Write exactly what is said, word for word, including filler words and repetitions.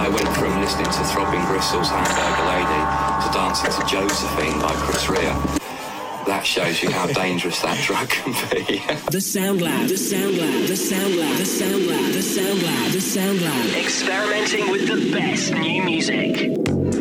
I went from listening to Throbbing Gristle's Hamburger Lady to dancing to Josephine by Chris Rea. That shows you how dangerous that drug can be. The Sound Lab, the Sound Lab, the Sound Lab, the Sound Lab, the Sound Lab, the Sound Lab. Experimenting with the best new music.